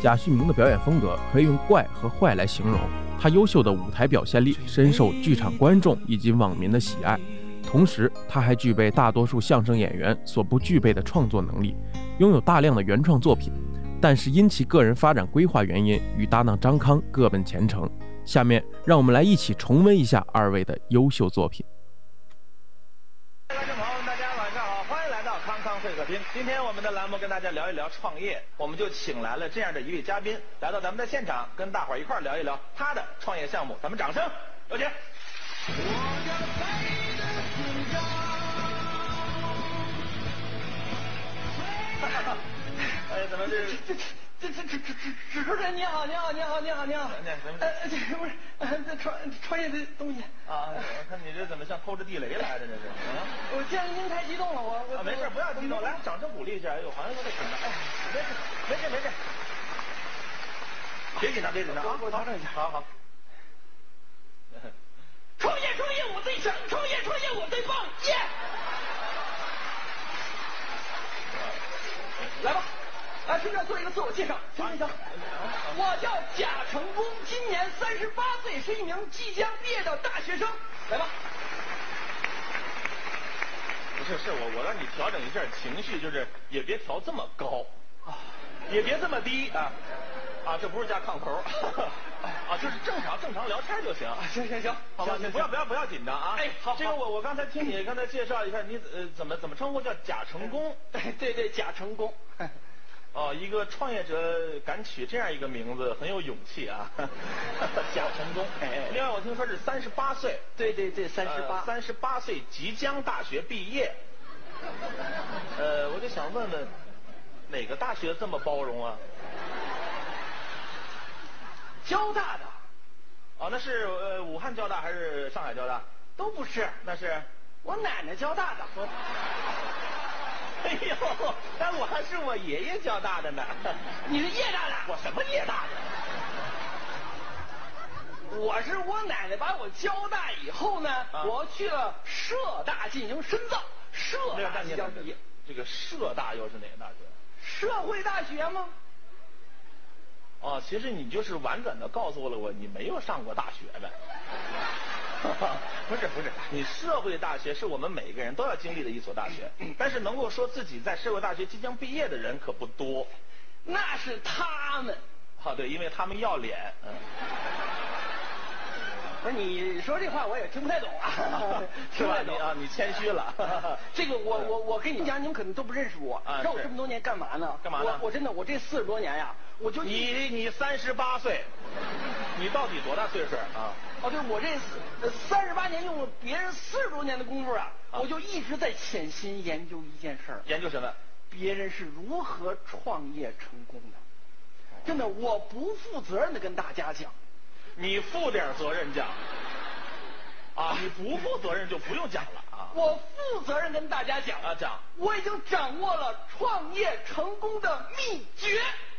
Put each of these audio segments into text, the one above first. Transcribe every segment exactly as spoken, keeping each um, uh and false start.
贾旭明的表演风格可以用怪和坏来形容，他优秀的舞台表现力深受剧场观众以及网民的喜爱。同时，他还具备大多数相声演员所不具备的创作能力，拥有大量的原创作品。但是因其个人发展规划原因，与搭档张康各奔前程。下面让我们来一起重温一下二位的优秀作品。 观众朋友们，大家晚上好，欢迎来到康康会客厅。今天我们的栏目跟大家聊一聊创业，我们就请来了这样的一位嘉宾来到咱们的现场，跟大伙儿一块儿聊一聊他的创业项目。咱们掌声有请。哎，怎么这这这这这这这主持人你好，你好，你好，你好，你好。呃，这不是呃这创创业的东西啊？我看你这怎么像抠着地雷来的这是？啊！ 我见您太激动了，我我啊，没事，不要激动，来，掌声鼓励一下。哎呦，好像有点紧张。哎，没事，没事，没事。别紧张，别紧张啊！ 我调整一下。 好好。 创业创业我最强，创业创业我最棒，耶！来吧，来，顺便做一个自我介绍，行行行。我叫贾成功，今年三十八岁，是一名即将毕业的大学生。来吧。 不是，是我我让你调整一下情绪，就是也别调这么高，啊，也别这么低啊，啊，这不是加炕头，啊，就是正常正常聊天就行。 行行行， 好吧，你不要不要不要紧张啊。 哎，好， 这个我我刚才听你刚才介绍一下，你呃怎么怎么称呼叫贾成功？ 对对对，贾成功。 哦，一个创业者敢取这样一个名字，很有勇气啊！贾成功。 哎， 另外我听说是三十八岁。 对对对，三十八， 三十八岁即将大学毕业。呃，我就想问问，哪个大学这么包容啊？ 交大的。 哦，那是呃武汉交大还是上海交大？ 都不是， 那是我奶奶交大的。 哎呦，但我还是我爷爷交大的呢。 你是叶大的？ 我什么叶大的？我是我奶奶把我交大以后呢，啊、我去了社大进行深造。社大即将毕业。 这个社大又是哪个大学？ 社会大学吗？ 哦，其实你就是婉转的告诉了我，你没有上过大学呗。不是不是，你社会大学是我们每个人都要经历的一所大学，但是能够说自己在社会大学即将毕业的人可不多。 那是他们。 啊，对，因为他们要脸。嗯。 不是你说这话我也听不太懂啊， 听不太懂啊，你谦虚了。 这个我我我跟你讲，你们可能都不认识我， 啊、 知道我这么多年干嘛呢？ 干嘛呢？ 我我真的我这四十多年呀，我就你你三十八岁，你到底多大岁数啊？ 哦，对，我这三十八年用了别人四十多年的功夫啊，啊我就一直在潜心研究一件事儿。 研究什么？ 别人是如何创业成功的？真的，我不负责任的跟大家讲。 你负点责任讲。啊，你不负责任就不用讲了啊。 我负责任跟大家讲啊，讲。 我已经掌握了创业成功的秘诀。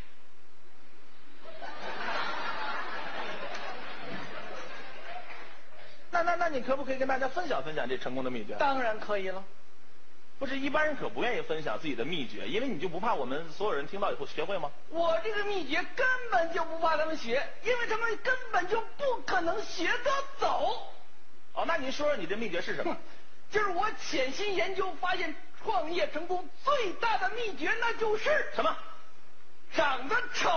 那那那你可不可以跟大家分享分享这成功的秘诀？ 当然可以了。 不是一般人可不愿意分享自己的秘诀，因为你就不怕我们所有人听到以后学会吗？ 我这个秘诀根本就不怕他们学，因为他们根本就不可能学得走。 哦，那您说说你的秘诀是什么？ 就是我潜心研究发现，创业成功最大的秘诀那就是什么？ 长得丑。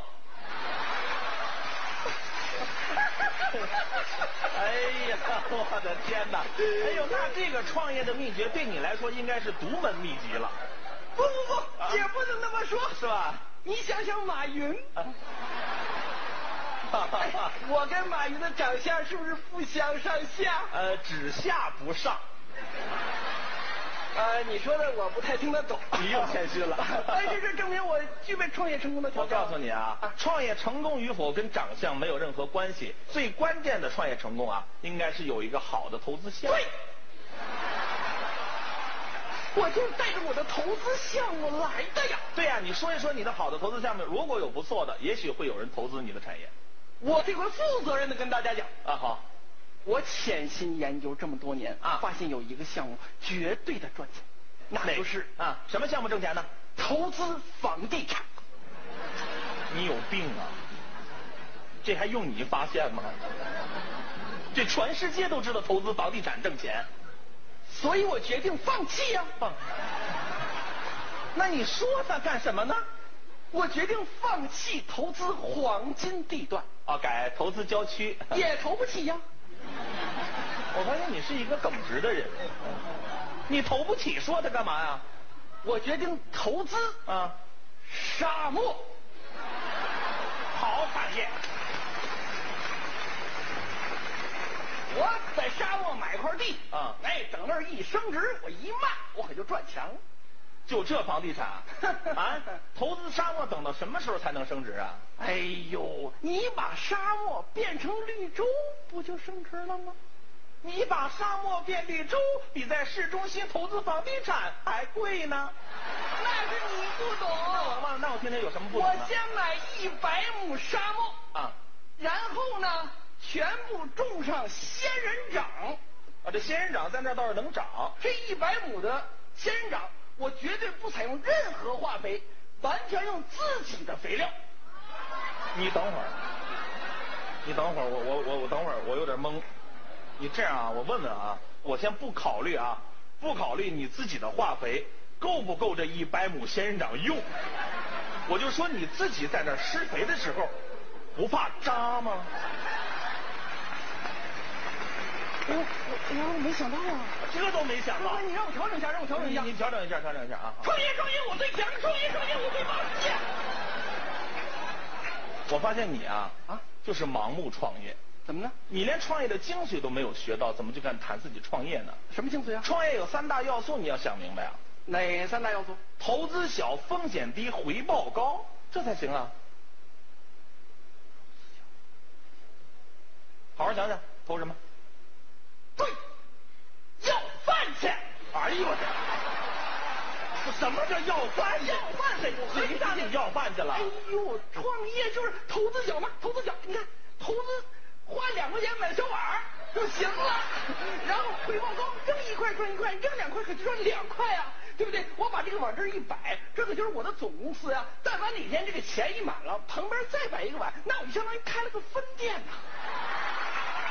哎呀，我的天哪！哎呦，那这个创业的秘诀对你来说应该是独门秘籍了。 不不不，啊、也不能那么说， 是吧？ 你想想马云， 啊哎、我跟马云的长相是不是不相上下？ 呃，只下不上。 呃，你说的我不太听得懂。 你又谦虚了。 但是这证明我具备创业成功的条件。 我告诉你啊，啊创业成功与否跟长相没有任何关系，最关键的创业成功啊，应该是有一个好的投资项目。 对。我就是带着我的投资项目来的呀。 对呀、啊，你说一说你的好的投资项目，如果有不错的，也许会有人投资你的产业。 我这回负责任的跟大家讲啊，好。 我潜心研究这么多年啊，发现有一个项目绝对的赚钱，那就是啊，什么项目挣钱呢？ 投资房地产。 你有病啊！这还用你发现吗？这全世界都知道投资房地产挣钱， 所以我决定放弃呀、 放。那你说它干什么呢？ 我决定放弃投资黄金地段， 啊，改投资郊区。 也投不起呀。 我发现你是一个耿直的人，你投不起，说它干嘛呀？ 我决定投资啊， 沙漠。 好产业。 我在沙漠买块地啊， 哎，等那儿一升值，我一卖，我可就赚钱了。 就这房地产啊，投资沙漠等到什么时候才能升值啊？ 哎呦，你把沙漠变成绿洲，不就升值了吗？ 你把沙漠变绿洲，比在市中心投资房地产还贵呢。 那是你不懂。 那我那我听听有什么不懂呢？ 我先买一百亩沙漠啊， 然后呢，全部种上仙人掌。 啊，这仙人掌在那倒是能长。 这一百亩的仙人掌，我绝对不采用任何化肥，完全用自己的肥料。 你等会儿，你等会儿，我我我我等会儿，我有点懵。你这样啊，我问问啊，我先不考虑啊，不考虑你自己的化肥够不够这一百亩仙人掌用，我就说你自己在那施肥的时候，不怕扎吗？ 哎呦，我哎呦，没想到啊！ 这都没想到。 你让我调整一下，让我调整一下。 你调整一下，调整一下啊！ 创业创业我最强，创业创业我最棒！耶！ 我发现你啊啊，就是盲目创业。 怎么呢？ 你连创业的精髓都没有学到，怎么就敢谈自己创业呢？ 什么精髓啊？ 创业有三大要素，你要想明白啊。 哪三大要素？ 投资小，风险低，回报高，这才行啊。好好想想，投什么？ 对，要饭去！ 哎呦我这，什么叫要饭去？ 要饭去！ 谁让你要饭去了？ 哎呦，创业就是投资小嘛，投资小，你看投资花两块钱买小碗就行了，然后回报高，扔一块赚一块，扔两块可就赚两块啊，对不对？我把这个碗这儿一摆，这可就是我的总公司呀、啊。但凡哪天这个钱一满了，旁边再摆一个碗，那我就相当于开了个分店呐、啊。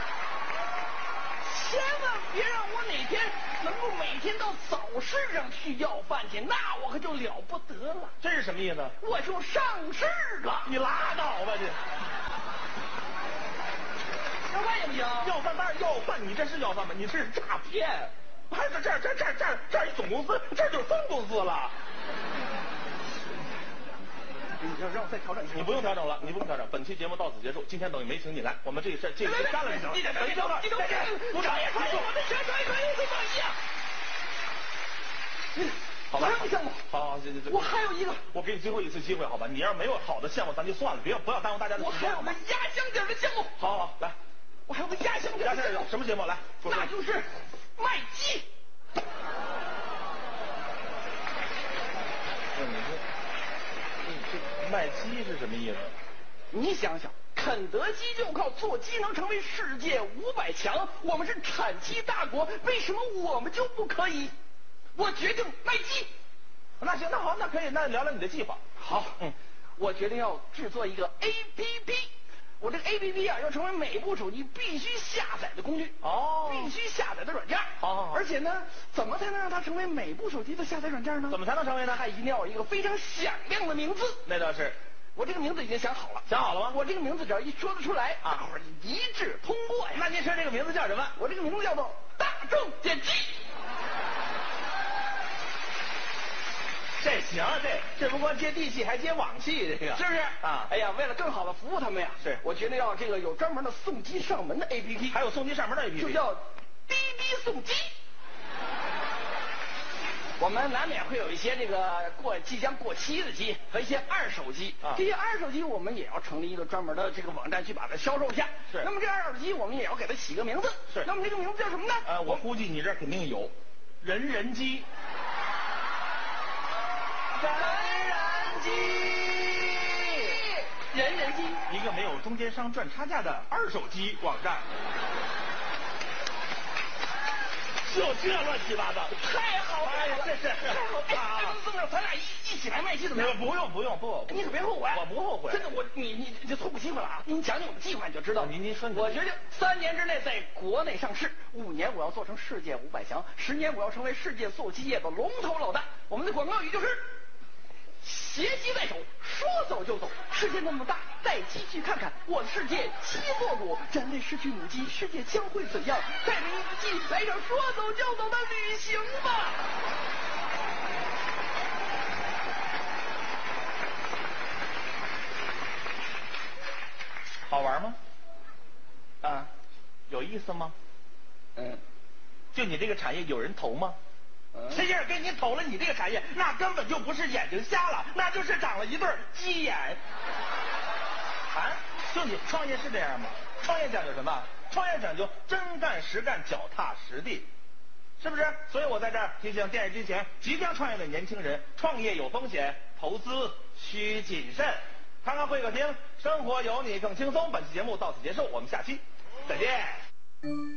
千万别让我哪天能够每天到早市上去要饭去，那我可就了不得了。 这是什么意思？ 我就上市了。 你拉倒吧你！ 要饭也不行。 要饭当然要饭，你这是要饭吗？你这是诈骗！还是这儿这儿这儿这儿这儿一总公司，这儿就是分公司了。 你让让我再调整一下。 你不用调整了，你不用调整。本期节目到此结束，今天等于没请你来，我们这事这事干了就行。 你等等一等， 你等， 鼓掌！ 创业我们全创业创业最棒一样。 好吧， 还有个项目。 好好，这这这。 我还有一个。 我给你最后一次机会，好吧？你要是没有好的项目，咱就算了，别不要耽误大家的时间。 我还有个压箱底的项目。 好好来， 我还有个压箱底的项目。 压箱底什么节目？来，说说。 那就是卖鸡。 那你说，这卖鸡是什么意思？ 你想想，肯德基就靠做鸡能成为世界五百强，我们是产鸡大国，为什么我们就不可以？我决定卖鸡。 那行，那好，那可以，那聊聊你的计划。 好，嗯，我决定要制作一个 A P P。我这个 A P P 啊，要成为每部手机必须下载的工具哦， 必须下载的软件。 好好好。 而且呢，怎么才能让它成为每部手机的下载软件呢？ 怎么才能成为呢？ 它一定要有一个非常响亮的名字。 那倒是。 我这个名字已经想好了。 想好了吗？ 我这个名字只要一说得出来，大伙儿一致通过呀。 那您说这个名字叫什么？ 我这个名字叫做大众点击。 这行，这这不光接地气，还接网气，这个是不是啊？ 哎呀，为了更好的服务他们呀， 是我决定要这个有专门的送机上门的 A P P， 还有送机上门的 A P P， 就叫滴滴送机。我们难免会有一些这个过即将过期的机和一些二手机， 啊、 这些二手机我们也要成立一个专门的这个网站去把它销售一下。 是。 那么这二手机我们也要给它起个名字。 是。 那么这个名字叫什么呢？ 呃，我估计你这肯定有，人人机。 人人机，人人机， 一个没有中间商赚差价的二手机网站。 就这乱七八糟， 太好了！ 哎呀，这是太好了！哎，这么着，咱俩一一起来卖戏怎么样？ 不用不用不， 你可别后悔， 我不后悔。 真的，我你你你错过机会了啊！您讲讲我们计划你就知道。 您您说， 我决定三年之内在国内上市，五年我要做成世界五百强，十年我要成为世界做机业的龙头老大。我们的广告语就是：携机在手，说走就走。世界那么大，带机去看看。我的世界鸡作主，人类失去母鸡，世界将会怎样？带着一只鸡来场说走就走的旅行吧。 好玩吗？啊，有意思吗？ 嗯， 就你这个产业有人投吗？谁要是给你投了你这个产业，那根本就不是眼睛瞎了，那就是长了一对鸡眼。啊，就你创业是这样吗？创业讲究什么？创业讲究真干实干，脚踏实地，是不是？所以我在这儿提醒电视机前即将创业的年轻人，创业有风险，投资需谨慎。看看会客厅，生活有你更轻松。本期节目到此结束，我们下期再见。